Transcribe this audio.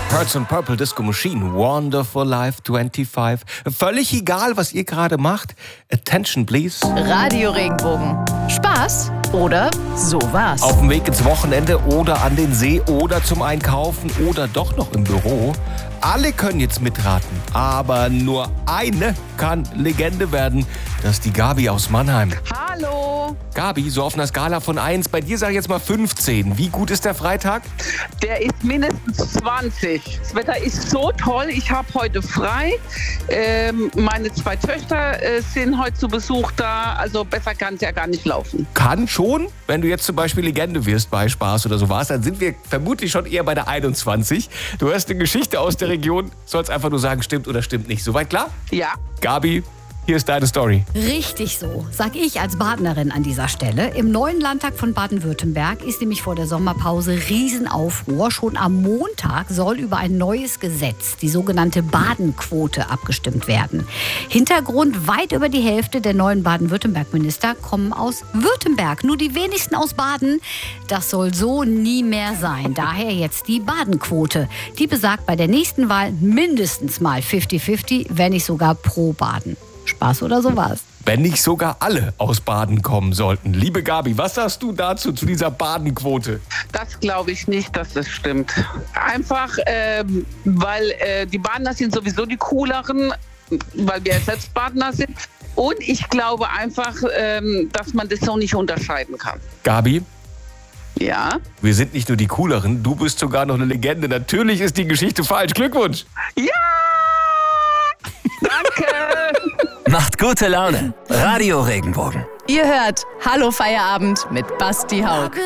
Hearts on Purple Disco Machine, Wonderful Life 25. Völlig egal, was ihr gerade macht. Attention, please. Radio Regenbogen. Spaß oder sowas. Auf dem Weg ins Wochenende oder an den See oder zum Einkaufen oder doch noch im Büro. Alle können jetzt mitraten, aber nur eine kann Legende werden. Das ist die Gabi aus Mannheim. Hallo. Gabi, so auf einer Skala von 1, bei dir sage ich jetzt mal 15. Wie gut ist der Freitag? Der ist mindestens 20. Das Wetter ist so toll. Ich habe heute frei. Meine 2 Töchter sind heute zu Besuch da. Also besser kann es ja gar nicht laufen. Kann schon. Wenn du jetzt zum Beispiel Legende wirst bei Spaß oder sowas, dann sind wir vermutlich schon eher bei der 21. Du hörst eine Geschichte aus der Region, sollst einfach nur sagen, stimmt oder stimmt nicht. Soweit klar? Ja. Gabi, hier ist deine Story. Richtig so, sag ich als Badenerin an dieser Stelle. Im neuen Landtag von Baden-Württemberg ist nämlich vor der Sommerpause Riesenaufruhr. Schon am Montag soll über ein neues Gesetz, die sogenannte Badenquote, abgestimmt werden. Hintergrund: weit über die Hälfte der neuen Baden-Württemberg-Minister kommen aus Württemberg. Nur die wenigsten aus Baden. Das soll so nie mehr sein. Daher jetzt die Badenquote. Die besagt bei der nächsten Wahl mindestens mal 50-50, wenn nicht sogar pro Baden. Spaß oder sowas. Wenn nicht sogar alle aus Baden kommen sollten. Liebe Gabi, was sagst du dazu, zu dieser Badenquote? Das glaube ich nicht, dass das stimmt. Einfach, weil die Badener sind sowieso die cooleren, weil wir selbst Badener sind. Und ich glaube einfach, dass man das so nicht unterscheiden kann. Gabi? Ja? Wir sind nicht nur die cooleren, du bist sogar noch eine Legende. Natürlich ist die Geschichte falsch. Glückwunsch! Ja! Danke! Macht gute Laune. Radio Regenbogen. Ihr hört Hallo Feierabend mit Basti Haug.